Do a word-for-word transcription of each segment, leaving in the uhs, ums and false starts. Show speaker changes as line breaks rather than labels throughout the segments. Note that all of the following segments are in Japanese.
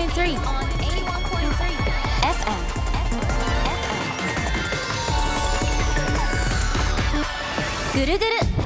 ポイントスリー エフエム。 ぐるぐる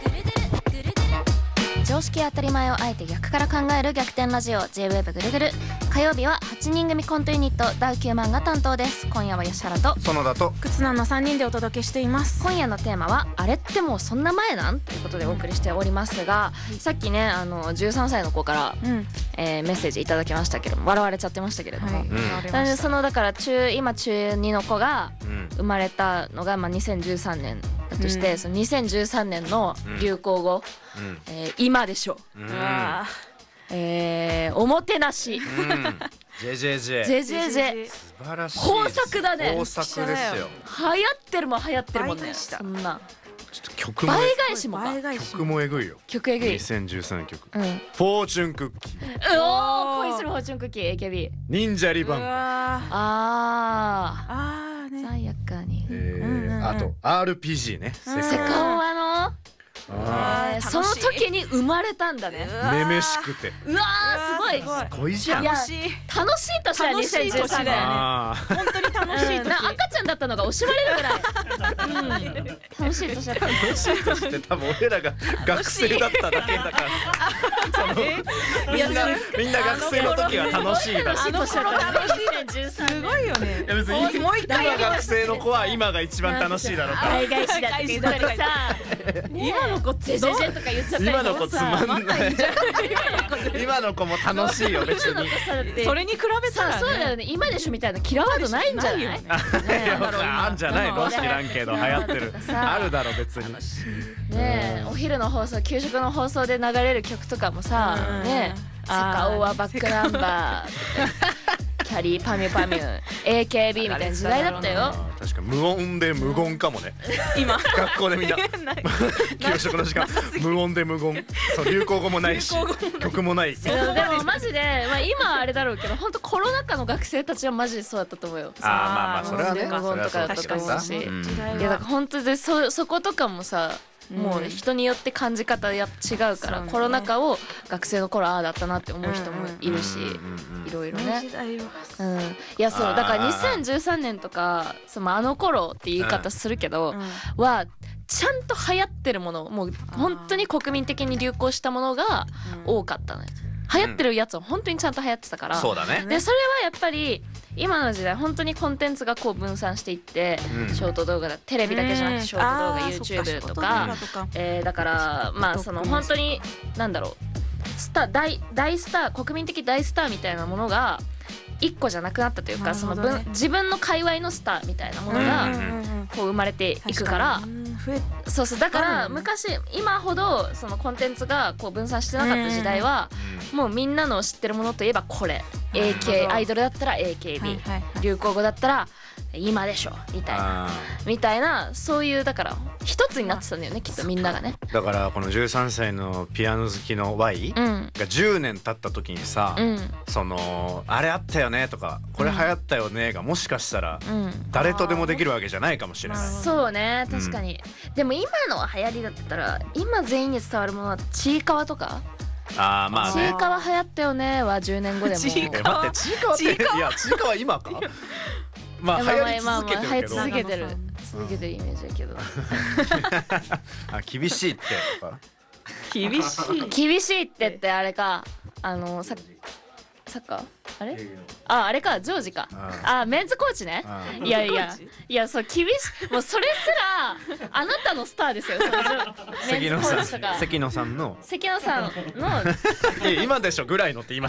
常識当たり前をあえて逆から考える逆転ラジオ ジェイウェーブ ぐるぐる。火曜日ははちにん組コントユニットダウきゅうマンが担当です。今夜は吉原と
園田と
忽那のさんにんでお届けしています。
今夜のテーマはあれってもうそんな前なんということでお送りしておりますが、さっきねあのじゅうさんさいの子から、うんえー、メッセージいただきましたけども笑われちゃってましたけれども、はいうん、そのだから中今中にの子が生まれたのが、まあ、にせんじゅうさんねんだとして、うん、そのにせんじゅうさんねんの流行語、うんえー、今でしょ、うんえー、おもてなし、うん、
ジェジェジェ
ジェジェジェ
素晴らしい
豊作だね。
豊作ですよ。
流行ってるもん流行ってるもんね。そんな
ちょっと曲も
倍返しもか
曲もえぐいよ。
曲えぐい
にせんじゅうさんねん曲、うん、フォーチュンクッキー
おー恋するフォーチュンクッキー エーケービー
忍者リバン
あー
あーね
鮮やかに、
えーうんうん、あと アールピージー ね
セカオワのあその時に生まれたんだね。
めめしくて
うわーすごい
すごいじゃん。
楽しい楽しい年はにせんじゅうさんねん
本当に楽しい年、
うん、赤ちゃんだったのが惜しまれるぐらい、うん、楽しい年だった。
楽しい年って多分俺らが学生だっただけだからそのみんなみんな学生の時は楽しいだし
あの頃楽しい
すごいよね。
いや別にもう一回学生の子は今が一番楽しいだろうから
倍返しだって言ったりさ
今の子
ジェジェジェとか言っちゃったり
今の子つまんない今の子も楽しいよ別に
それに比べたら
そうだよね。今でしょみたいなキラーワードないんじゃない？
あんじゃないの知らんけど流行ってるあるだろ別に
ねえお昼の放送給食の放送で流れる曲とかもさねえセカオワバックナンバーキャリーパミュパミュ エーケービー みたいな時代だったよ。
確か無音で無言かもね
今
学校でみんな給食の時間無音で無言そう流行語もないし曲もない。
でもマジで、まあ、今はあれだろうけど本当コロナ禍の学生たちはマジでそうだったと思うよ。
あーまあまあそれはね
無言とかだったと思うし、い
い
やだから本当で そ, そことかもさもう人によって感じ方や違うから、うん、コロナ禍を学生の頃ああだったなって思う人もいるし、いろいろね。うん、いやそうだからにせんじゅうさんねんとかそのあの頃って言い方するけど、うん、はちゃんと流行ってるものもう本当に国民的に流行したものが多かったね。流行ってるやつは本当にちゃんと流行ってたから、
そうだね。
でそれはやっぱり今の時代本当にコンテンツがこう分散していって、うん、ショート動画だテレビだけじゃなくてショート動画 YouTube とか、えー、だからまあその本当になんだろうスター 大, 大スター国民的大スターみたいなものが一個じゃなくなったというか、その分自分の界隈のスターみたいなものがこう生まれていくから、そうそうだから昔今ほどそのコンテンツがこう分散してなかった時代はもうみんなの知ってるものといえばこれ エーケー アイドルだったら エーケービー、流行語だったら今でしょみたいなみたいなそういうだから一つになってたんだよねきっとみんながね。
だからこのじゅうさんさいのピアノ好きの Y がじゅうねん経った時にさ、うん、そのあれあったよねとかこれ流行ったよねがもしかしたら誰とでもできるわけじゃないかもしれない、
うん、そうね確かに、うん、でも今の流行りだったら今全員に伝わるものはちいかわとか
あーまあね
ちいかわ流行ったよねはじゅうねんごでも
ちいかわ待ってちいかわっていやちいかわ今かまあ流行り続けてるけど
続けてる続けてるイメージだけど
あ厳しいって
厳しい
厳しいってってあれかあのササッカーあれああれかジョージかあメンズコーチね。いやいやいやそう厳しいもうそれすらあなたのスターですよそのメンズコーチとか
関野さんの
関野さんの
今でしょぐらいのって言いま